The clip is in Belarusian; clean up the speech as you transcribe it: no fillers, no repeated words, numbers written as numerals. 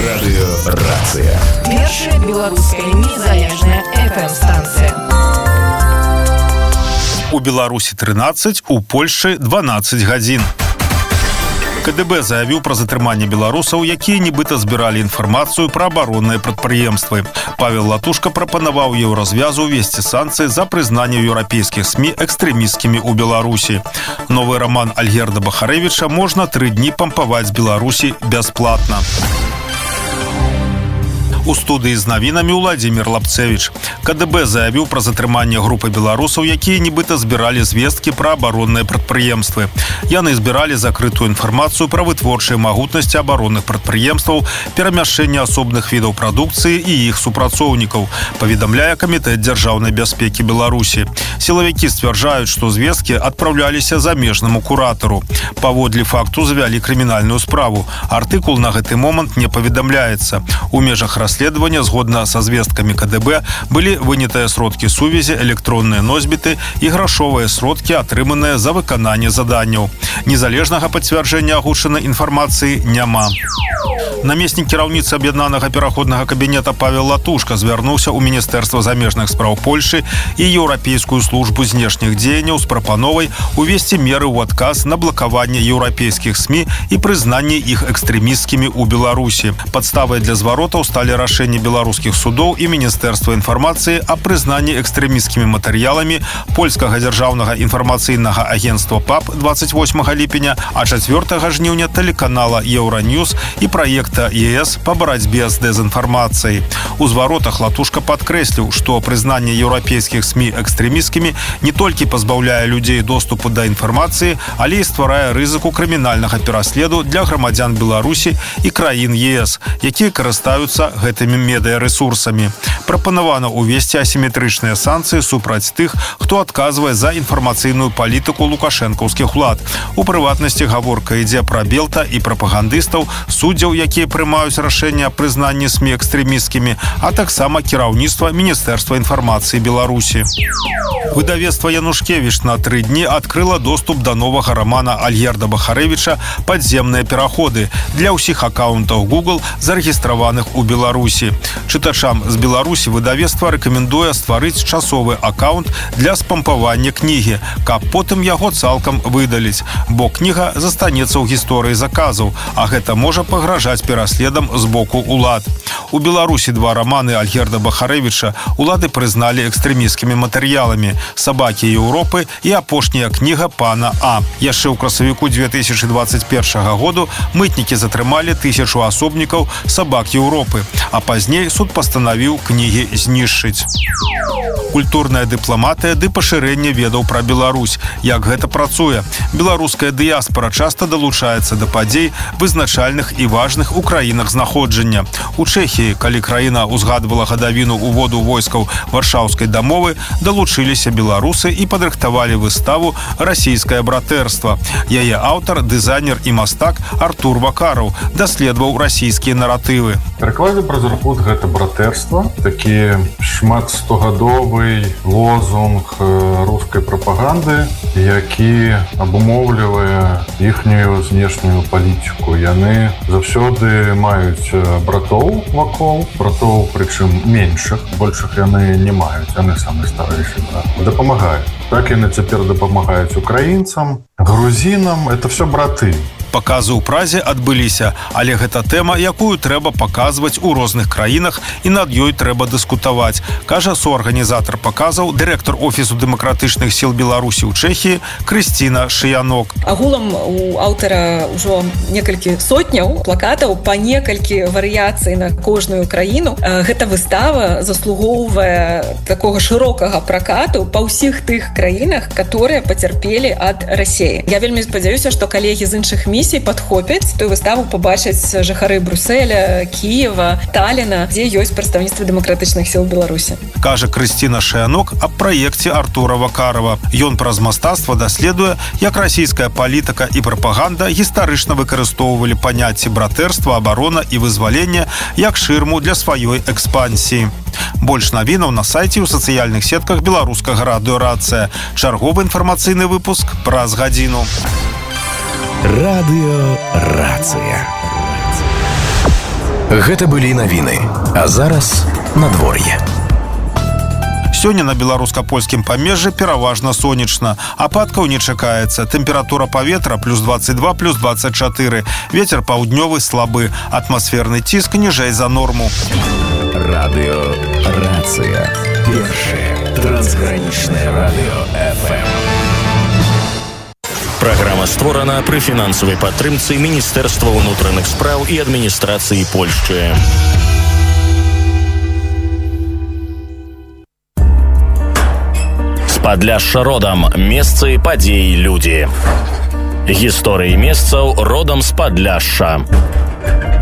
Радыёрацыя. Першая беларуская незалежная FM-станцыя. У Беларусі 13, у Польшчы 12 гадзін. КДБ заявіў пра затрыманне беларусаў, якія нібыта збіралі інфармацыю пра абаронныя прадпрыемствы. Павел Латушка прапанаваў еўразвязу ўвесці санкцыі за прызнанне еўрапейскіх СМІ экстрэмісцкімі ў Беларусі. Новы роман Альгерда Бахарэвіча можна 3 дні пампаваць з Беларусі бясплатна. У студыі з навінамі Владзімір Лапцевіч. КДБ заявіў пра затрыманне групы беларусаў, якія нібыта збіралі звесткі пра абаронныя прадпрыемствы. Яны збіралі закрытую інфармацыю пра вытворчыя магутнасці абаронных прадпрыемстваў, перамяшчэнне асобных відаў прадукцыі і іх супрацоўнікаў, паведамляе Камітэт дзяржаўнай бяспекі Беларусі. Сілавікі сцвярджаюць, што звесткі адпраўляліся замежнаму куратару. Паводле факту завялі крымінальную справу. Артыкул на гэты момант не паведамляецца. У межах расследавання, згодна са звесткамі КДБ, былі вынятыя сродкі сувязі, электронныя носьбіты і грашовыя сродкі, атрыманыя за выкананне заданняў. Незалежнага пацвярджэння агучанай інфармацыі няма. Намеснік кіраўніцы аб'яднанага пераходнага кабінета Павел Латушка звярнуўся ў Міністэрства замежных спраў Польшчы і Еўрапейскую службу знешніх дзеянняў з прапановай увесці меры ў адказ на блакаванне еўрапейскіх СМІ і прызнанне іх экстрэмісцкімі ў Беларусі. Падставай для зваротаў сталі рашэнні беларускіх судоў і Міністэрства інфармацыі аб прызнанні экстрэмісцкімі матэрыяламі польскага дзяржаўнага інфармацыйнага агенцтва ПАП 28 ліпеня, а 4 жніўня тэлеканала Еўраньюз і праекта ЕС по барацьбе з дэзінфармацыяй. У зваротах Латушка падкрэсліў, што прызнанне еўрапейскіх СМІ экстрэмісцкімі не толькі пазбаўляе людзей доступу да інфармацыі, але і стварае рызыку крымінальнага пераследу для грамадзян Беларусі і краін ЕС, якія карыстаюцца гэтымі медыярэсурсамі. Прапанавана ўвесці асіметрычныя санкцыі супраць тых, хто адказвае за інфармацыйную палітыку лукашэнкаўскіх улад. У прыватнасці гаворка ідзе пра белта і прапагандыстаў, суддзяў, якія прымаюць рашэнне аб прызнанні СМІ экстрэмісцкімі, а таксама кіраўніцтва Міністэрства інфармацыі Беларусі. Выдавецтва Янушкевіч на 3 дні адкрыла доступ да новага романа Альгерда Бахарэвіча «Падземныя пераходы» для ўсіх акаунтаў Google, зарэгістраваных у Беларусі. Чытачам з Беларусі выдавецтва рэкамендуе стварыць часовы акаунт для спампавання кнігі, каб потым яго цалкам выдаліць, бо кніга застанецца ў гісторыі заказаў, а гэта можа пагражаць пераследам з боку улад. У Беларусі 2 романы Альгерда Бахарэвіча улады прызналі экстрэмісцкімі матэрыяламі «Сабакі Еўропы» і апошняя кніга пана А. Яшчэ ў красавіку 2021 году мытнікі затрымалі 1000 асобнікаў «Сабак Еўропы», а пазней суд пастанавіў кнігі знішчыць. Культурная дыпламатыя ды пашырэнне ведаў пра Беларусь. Як гэта працуе? Беларуская дыяспара часта далучаецца да падзей, вызначальных і важных у краінах знаходжання. У Чэхіі, калі краіна ўзгадвала гадавіну ўводу войскаў Варшаўскай дамовы, далучыліся беларусы і падрыхтавалі выставу «Расійскае братэрства». Яе аўтар, дызайнер і мастак Артур Вакараў даследаваў расійскія наратывы. Перакладзе праз рахут гэта братэрства, такі шматстогадовы лозунг рускай прапаганды, які абумоўлівае іхнюю знешнюю палітыку. Яны заўсёды маюць братоў вакол, братоў прычым меншых, большых яны не маюць, яны самы старэйшы брат. Дапамагаюць. Так яны цяпер дапамагаюць украінцам, грузінам, это все браты. Паказы ў празе адбыліся, але гэта тэма, якую трэба паказваць у розных краінах і над ёй трэба дыскутаваць, кажа суарганізатар паказаў, дырэктар офісу дэмакратычных сіл Беларусі ў Чэхіі Крысціна Шыянок. Агулам у аўтара ўжо некалькі сотняў плакатаў па некалькі варыяцый на кожную краіну. Гэта выстава заслугоўвае такога шырокага пракату па ўсіх тых краінах, которые пацярпелі ад Расіі. Я вельмі спадзяюся, што калегі з іншых місць падхопяць тую выставу, пабачаць жыхары Брюсселя, Кіева, Таліна, дзе ёсць прадстаўніцтва дэмакратычных сіл Беларусі. Кажа Крысціна Шыянок аб праекце Артура Вакарава. Ён праз мастацтва даследуе, як расійская палітыка і прапаганда гістарычна выкарыстоўвалі паняцці братэрства, абарона і вызвалення як шырму для сваёй экспансіі. Больш навінаў на сайце ў сацыяльных сетках беларускага радыёрацыя. Чарговы інфармацыйны выпуск праз гадзіну. Радыёрацыя. Гэта былі навіны. А зараз надвор'е. Сёння на беларуска-польскім памежжы пераважна сонечна. Ападкаў не чакаецца. Тэмпература паветра плюс 22, плюс 24. Вецер паўднёвы слабы. Атмасферны ціск ніжэй за норму. Радиорация. Первое трансграничное радио ФМ. Праграма створана пры фінансавай падтрымцы Міністэрства ўнутраных спраў і адміністрацыі Польшчы. З Падляшша родам. Месцы, падзеі, людзі. Гісторыі месцаў родам з Падляшша.